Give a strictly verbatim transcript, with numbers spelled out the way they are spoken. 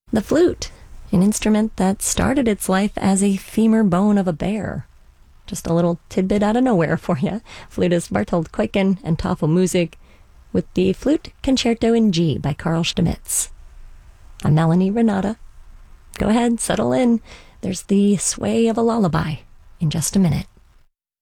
The flute, an instrument that started its life as a femur bone of a bear. Just a little tidbit out of nowhere for you. Flutist Bartold Kuiken and Tafel Music with the Flute Concerto in G by Carl Stamitz. I'm Melanie Renata. Go ahead, settle in. There's the sway of a lullaby in just a minute.